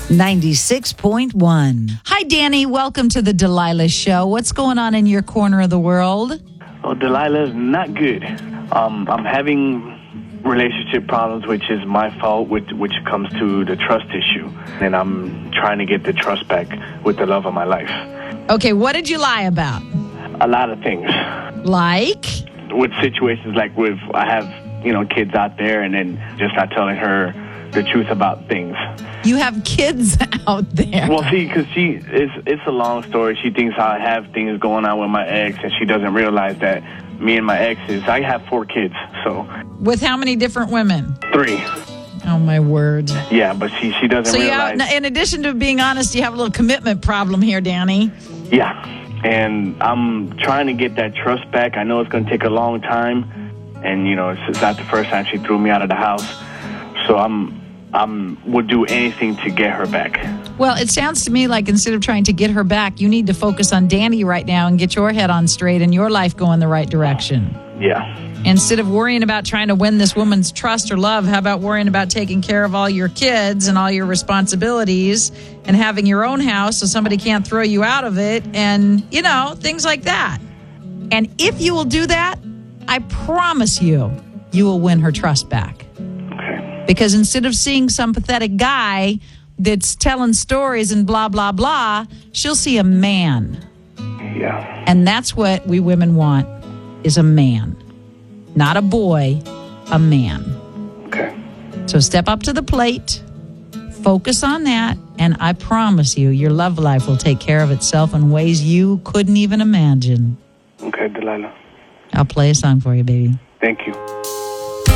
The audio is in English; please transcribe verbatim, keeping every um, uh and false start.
ninety-six point one. Hi, Danny. Welcome to the Delilah Show. What's going on in your corner of the world? Oh, Delilah's not good. Um, I'm having relationship problems, which is my fault, which, which comes to the trust issue. And I'm trying to get the trust back with the love of my life. Okay, what did you lie about? A lot of things. Like? With situations like with, I have, you know, kids out there and then just not telling her the truth about things. You have kids out there. Well, see, because she, it's, it's a long story. She thinks I have things going on with my ex, and she doesn't realize that me and my ex is, I have four kids, so. With how many different women? Three. Oh, my word. Yeah, but she, she doesn't so realize. You have, in addition to being honest, you have a little commitment problem here, Danny. Yeah, and I'm trying to get that trust back. I know it's going to take a long time, and, you know, it's, it's not the first time she threw me out of the house. So I'm, I'm would do anything to get her back. Well, it sounds to me like instead of trying to get her back, you need to focus on Danny right now and get your head on straight and your life going the right direction. Yeah. Instead of worrying about trying to win this woman's trust or love, how about worrying about taking care of all your kids and all your responsibilities and having your own house so somebody can't throw you out of it and, you know, things like that. And if you will do that, I promise you, you will win her trust back. Because instead of seeing some pathetic guy that's telling stories and blah, blah, blah, she'll see a man. Yeah. And that's what we women want, is a man. Not a boy, a man. Okay. So step up to the plate, focus on that, and I promise you, your love life will take care of itself in ways you couldn't even imagine. Okay, Delilah. I'll play a song for you, baby. Thank you.